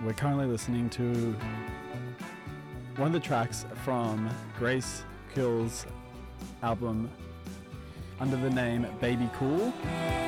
We're currently listening to one of the tracks from Grace Kill's album under the name Baby Cool.